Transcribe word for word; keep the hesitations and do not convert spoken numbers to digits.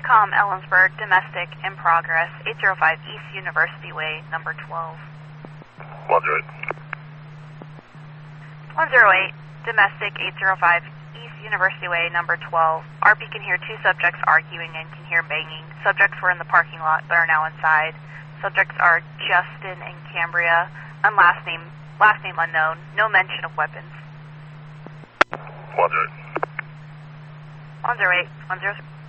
Intercom, Ellensburg, domestic, in progress, eight zero five East University Way, number twelve. one zero eight. one zero eight, domestic, eight zero five East University Way, number twelve. R P can hear two subjects arguing and can hear banging. Subjects were in the parking lot but are now inside. Subjects are Justin and Cambria, and last name, last name unknown. No mention of weapons. one zero eight. one zero eight, one zero.